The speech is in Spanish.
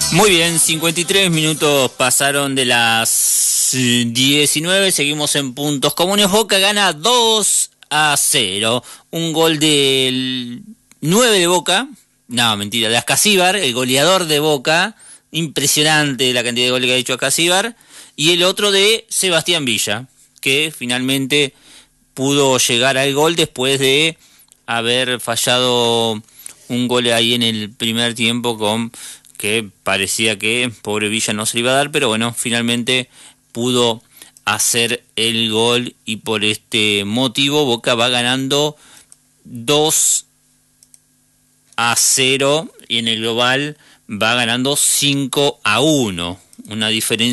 Muy bien, 53 minutos pasaron de las 19, seguimos en puntos comunes. Boca gana 2-0, un gol del 9 de Boca, no, mentira, de Ascasíbar, el goleador de Boca, impresionante la cantidad de goles que ha hecho Ascasíbar, y el otro de Sebastián Villa, que finalmente pudo llegar al gol después de haber fallado un gol ahí en el primer tiempo con que parecía que pobre Villa no se le iba a dar, pero bueno, finalmente pudo hacer el gol y por este motivo Boca va ganando 2-0 y en el global va ganando 5-1, una diferencia